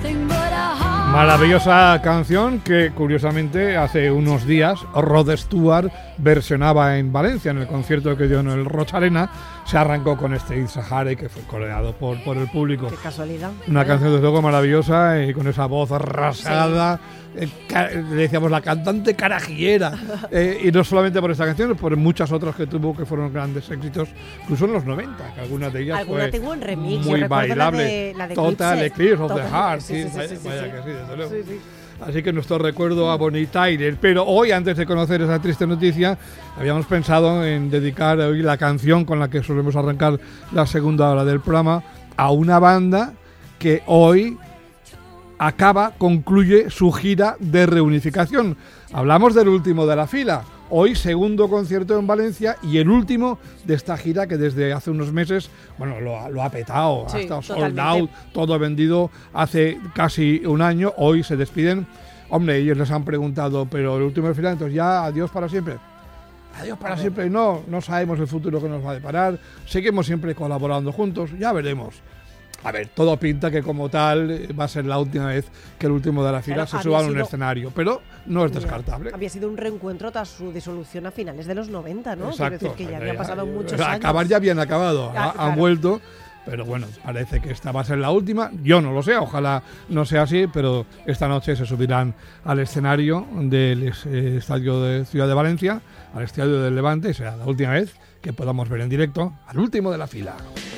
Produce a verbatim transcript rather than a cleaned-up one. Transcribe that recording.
Maravillosa canción que, curiosamente, hace unos días Rod Stewart versionaba en Valencia, en el concierto que dio en el Roch Arena. Se arrancó con este It's a Hare, que fue coreado por, por el público. Qué casualidad. Una canción, desde luego, maravillosa, y con esa voz rasgada. Sí. Eh, ca- le decíamos la cantante carajillera. Eh, y no solamente por esta canción, por muchas otras que tuvo que fueron grandes éxitos, incluso en los noventa, que algunas de ellas Alguna fue tengo en remix, muy yo bailable. La de, la de Total Eclipse of the Heart. Sí, Sí, sí, vaya, sí, sí, vaya sí. que sí, desde luego. Sí, sí. Así que nuestro recuerdo a Bonnie Tyler. Pero hoy, antes de conocer esa triste noticia, habíamos pensado en dedicar hoy la canción con la que solemos arrancar la segunda hora del programa a una banda que hoy acaba, concluye su gira de reunificación. Hablamos del último de la fila. Hoy segundo concierto en Valencia y el último de esta gira que desde hace unos meses, bueno, lo, ha- lo ha petado, Sí, ha estado sold totalmente. out, todo vendido hace casi un año. Hoy se despiden. Hombre, ellos les han preguntado, pero el último de fila, entonces ya adiós para siempre. Adiós para siempre, no, no sabemos el futuro que nos va a deparar. Seguimos siempre colaborando juntos, ya veremos. A ver, todo pinta que como tal eh, va a ser la última vez que el último de la fila Claro, se había suba a un sido- escenario, pero no es descartable. Había sido un reencuentro tras su disolución a finales de los noventa, ¿no? Quiero Exacto. decir que ya Ya- habían pasado ya- muchos a- años. Acabar ya habían acabado, Ah, ha- han claro. vuelto, pero bueno, parece que esta va a ser la última. Yo no lo sé, ojalá no sea así, pero esta noche se subirán al escenario del eh, estadio de Ciudad de Valencia, al estadio del Levante, y será la última vez que podamos ver en directo al último de la fila.